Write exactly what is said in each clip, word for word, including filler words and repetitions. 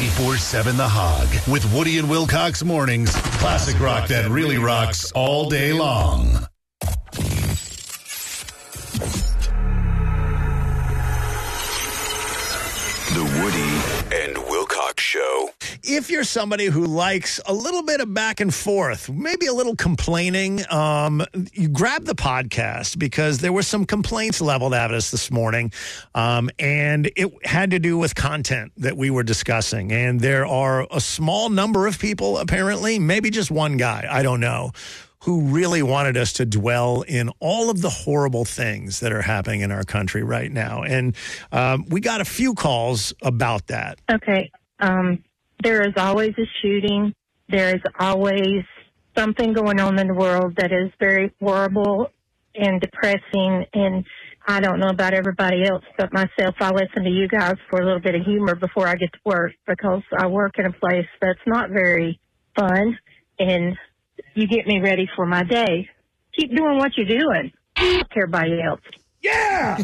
twenty-four seven The Hog with Woody and Wilcox mornings. Classic rock that really rocks all day long. The Woody and Wilcox Show. If you're somebody who likes a little bit of back and forth, maybe a little complaining, um, you grab the podcast because there were some complaints leveled at us this morning, um, and it had to do with content that we were discussing. And there are a small number of people, apparently, maybe just one guy, I don't know, who really wanted us to dwell in all of the horrible things that are happening in our country right now. And um, we got a few calls about that. Okay. Um, there is always a shooting. There is always something going on in the world that is very horrible and depressing. And I don't know about everybody else, but myself, I listen to you guys for a little bit of humor before I get to work because I work in a place that's not very fun. And you get me ready for my day. Keep doing what you're doing. Fuck everybody else. Yeah!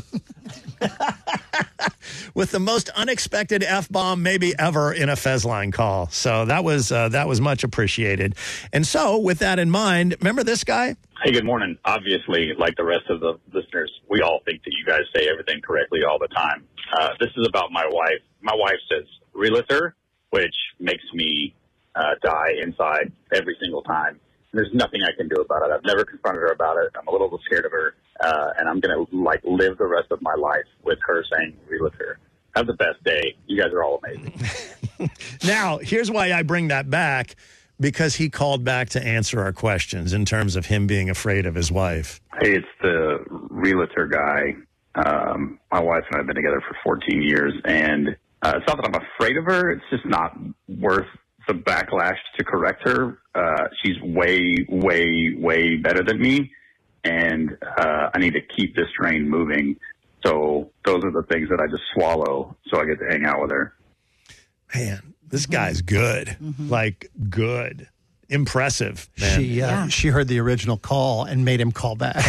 With the most unexpected F-bomb maybe ever in a Fezline call. So that was uh, that was much appreciated. And so with that in mind, remember this guy? Hey, good morning. Obviously, like the rest of the listeners, we all think that you guys say everything correctly all the time. Uh, this is about my wife. My wife says realtor, which makes me uh, die inside every single time. There's nothing I can do about it. I've never confronted her about it. I'm a little scared of her, uh, and I'm going to, like, live the rest of my life with her saying realtor. Have the best day. You guys are all amazing. Now, here's why I bring that back, because he called back to answer our questions in terms of him being afraid of his wife. Hey, it's the realtor guy. Um, my wife and I have been together for fourteen years, and uh, it's not that I'm afraid of her. It's just not worth the backlash to correct her. Uh, she's way, way, way better than me, and uh, I need to keep this train moving. So those are the things that I just swallow so I get to hang out with her. Man, this guy's good. Mm-hmm. Like, good. Impressive, man. She, uh, Yeah. she heard the original call and made him call back.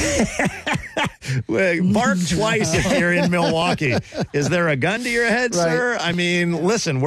Bark twice if you're in Milwaukee. Is there a gun to your head, Right. sir? I mean, listen,